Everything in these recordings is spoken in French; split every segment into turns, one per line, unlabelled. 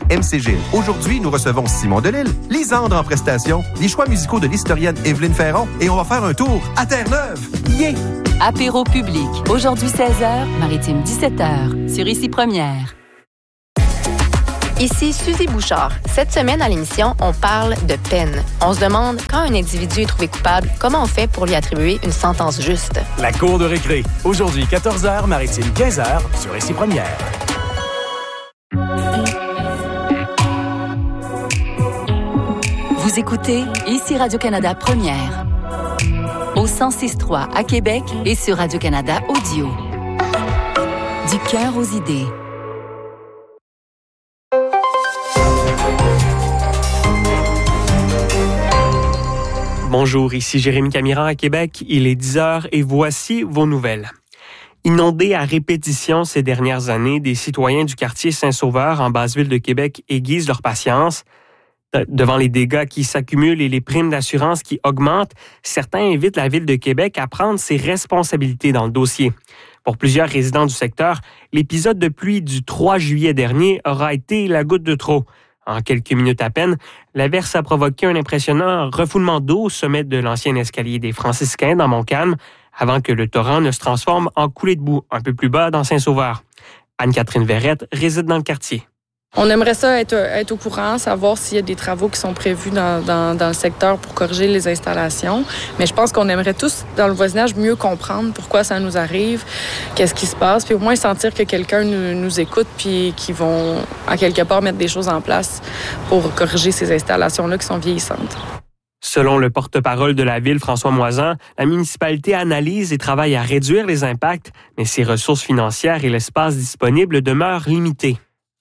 MCG. Aujourd'hui, nous recevons Simon Delille, Lisandre en prestation, les choix musicaux de l'historienne Évelyne Ferron et on va faire un tour à Terre-Neuve. Yeah!
Apéro public. Aujourd'hui 16h, Maritime 17h. Sur Ici Première.
Ici Suzy Bouchard. Cette semaine à l'émission, on parle de peine. On se demande, quand un individu est trouvé coupable, comment on fait pour lui attribuer une sentence juste?
La cour de récré. Aujourd'hui, 14h, Maritime 15h, sur Ici Première.
Vous écoutez Ici Radio-Canada Première. Au 106.3 à Québec et sur Radio-Canada Audio. Du cœur aux idées.
Bonjour, ici Jérémy Camiran à Québec. Il est 10h et voici vos nouvelles. Inondés à répétition ces dernières années, des citoyens du quartier Saint-Sauveur en Basse-Ville de Québec aiguisent leur patience. Devant les dégâts qui s'accumulent et les primes d'assurance qui augmentent, certains invitent la Ville de Québec à prendre ses responsabilités dans le dossier. Pour plusieurs résidents du secteur, l'épisode de pluie du 3 juillet dernier aura été la goutte de trop. En quelques minutes à peine, l'averse a provoqué un impressionnant refoulement d'eau au sommet de l'ancien escalier des Franciscains dans Montcalm, avant que le torrent ne se transforme en coulée de boue un peu plus bas dans Saint-Sauveur. Anne-Catherine Verrette réside dans le quartier.
On aimerait ça être au courant, savoir s'il y a des travaux qui sont prévus dans le secteur pour corriger les installations. Mais je pense qu'on aimerait tous, dans le voisinage, mieux comprendre pourquoi ça nous arrive, qu'est-ce qui se passe, puis au moins sentir que quelqu'un nous écoute puis qu'ils vont, à quelque part, mettre des choses en place pour corriger ces installations-là qui sont vieillissantes.
Selon le porte-parole de la Ville, François Moisan, la municipalité analyse et travaille à réduire les impacts, mais ses ressources financières et l'espace disponible demeurent limités.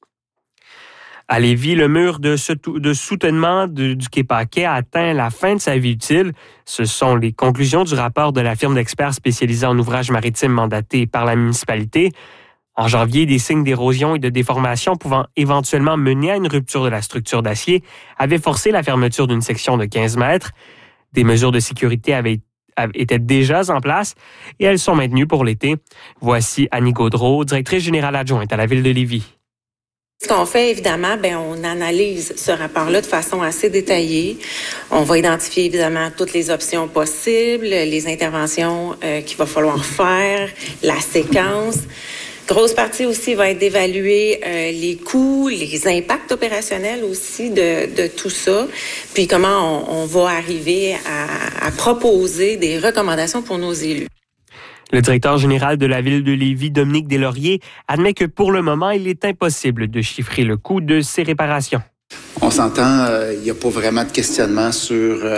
À Lévis, le mur de soutènement du quai Paquet a atteint la fin de sa vie utile. Ce sont les conclusions du rapport de la firme d'experts spécialisée en ouvrages maritimes mandatée par la municipalité. En janvier, des signes d'érosion et de déformation pouvant éventuellement mener à une rupture de la structure d'acier avaient forcé la fermeture d'une section de 15 mètres. Des mesures de sécurité étaient déjà en place et elles sont maintenues pour l'été. Voici Annie Gaudreau, directrice générale adjointe à la Ville de Lévis.
Ce qu'on fait, évidemment, on analyse ce rapport-là de façon assez détaillée. On va identifier, évidemment, toutes les options possibles, les interventions qu'il va falloir faire, la séquence. Grosse partie aussi va être d'évaluer les coûts, les impacts opérationnels aussi de tout ça, puis comment on va arriver à proposer des recommandations pour nos élus.
Le directeur général de la Ville de Lévis, Dominique Deslauriers, admet que pour le moment, il est impossible de chiffrer le coût de ces réparations.
On s'entend, il n'y a pas vraiment de questionnement sur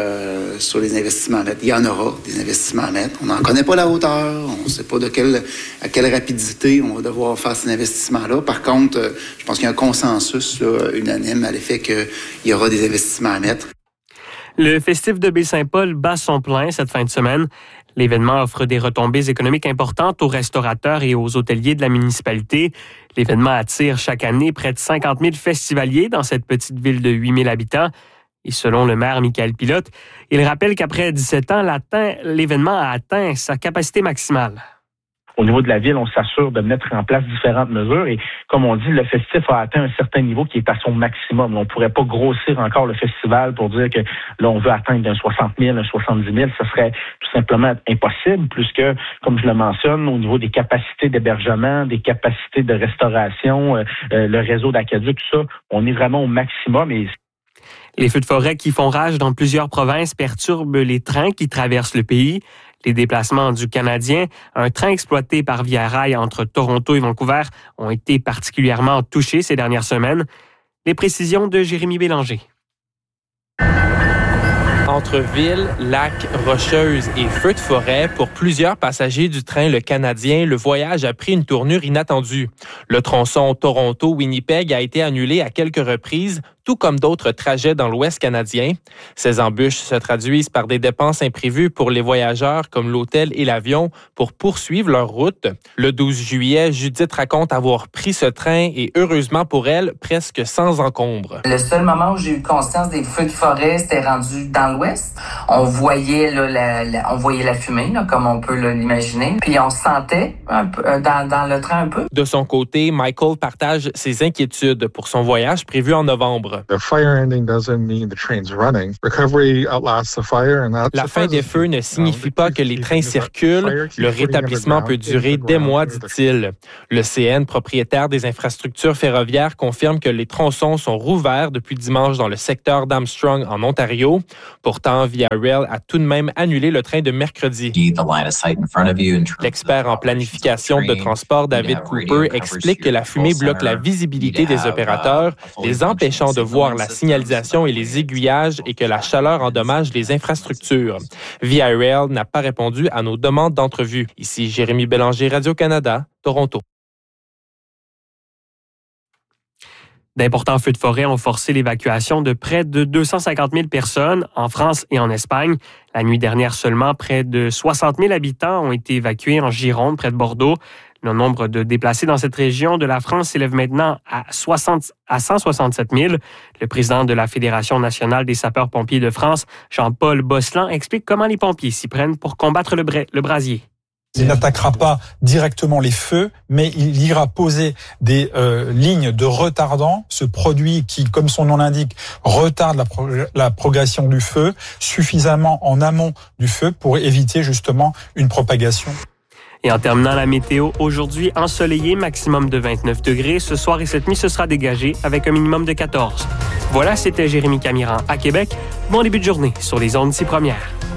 les investissements nets. Il y en aura des investissements nets. On n'en connaît pas la hauteur, on ne sait pas à quelle rapidité on va devoir faire ces investissements-là. Par contre, je pense qu'il y a un consensus unanime à l'effet qu'il y aura des investissements nets.
Le festif de Baie-Saint-Paul bat son plein cette fin de semaine. L'événement offre des retombées économiques importantes aux restaurateurs et aux hôteliers de la municipalité. L'événement attire chaque année près de 50 000 festivaliers dans cette petite ville de 8 000 habitants. Et selon le maire Michael Pilote, il rappelle qu'après 17 ans, l'événement a atteint sa capacité maximale.
Au niveau de la ville, on s'assure de mettre en place différentes mesures et comme on dit, le festif a atteint un certain niveau qui est à son maximum. On ne pourrait pas grossir encore le festival pour dire que là, on veut atteindre un 60 000, un 70 000. Ce serait tout simplement impossible puisque, comme je le mentionne, au niveau des capacités d'hébergement, des capacités de restauration, le réseau d'aqueduc, tout ça, on est vraiment au maximum.
Les feux de forêt qui font rage dans plusieurs provinces perturbent les trains qui traversent le pays. Les déplacements du Canadien, un train exploité par Via Rail entre Toronto et Vancouver, ont été particulièrement touchés ces dernières semaines. Les précisions de Jérémy Bélanger.
Entre ville, lac, rocheuse et feux de forêt, pour plusieurs passagers du train Le Canadien, le voyage a pris une tournure inattendue. Le tronçon Toronto-Winnipeg a été annulé à quelques reprises, tout comme d'autres trajets dans l'Ouest canadien. Ces embûches se traduisent par des dépenses imprévues pour les voyageurs comme l'hôtel et l'avion pour poursuivre leur route. Le 12 juillet, Judith raconte avoir pris ce train et heureusement pour elle, presque sans encombre.
Le seul moment où j'ai eu conscience des feux de forêt, c'était rendu dans l'Ouest. On voyait la fumée, là, comme on peut l'imaginer. Puis on se sentait un peu, dans le train un peu.
De son côté, Michael partage ses inquiétudes pour son voyage prévu en novembre.
La
fin des feux ne signifie pas que les trains circulent. Le rétablissement peut durer des mois, dit-il. Le CN, propriétaire des infrastructures ferroviaires, confirme que les tronçons sont rouverts depuis dimanche dans le secteur d'Armstrong en Ontario. Pourtant, Via Rail a tout de même annulé le train de mercredi. L'expert en planification de transport David Cooper explique que la fumée bloque la visibilité des opérateurs, les empêchant de voir la signalisation et les aiguillages et que la chaleur endommage les infrastructures. Via Rail n'a pas répondu à nos demandes d'entrevue. Ici Jérémy Bélanger, Radio-Canada, Toronto.
D'importants feux de forêt ont forcé l'évacuation de près de 250 000 personnes en France et en Espagne. La nuit dernière seulement, près de 60 000 habitants ont été évacués en Gironde, près de Bordeaux. Le nombre de déplacés dans cette région de la France s'élève maintenant à 167 000. Le président de la Fédération nationale des sapeurs-pompiers de France, Jean-Paul Bosselan, explique comment les pompiers s'y prennent pour combattre le brasier.
Il n'attaquera pas directement les feux, mais il ira poser des lignes de retardant, ce produit qui, comme son nom l'indique, retarde la progression du feu suffisamment en amont du feu pour éviter justement une propagation.
Et en terminant la météo, aujourd'hui ensoleillé, maximum de 29 degrés. Ce soir et cette nuit, ce sera dégagé avec un minimum de 14. Voilà, c'était Jérémy Camiran à Québec. Bon début de journée sur les ondes 6 premières.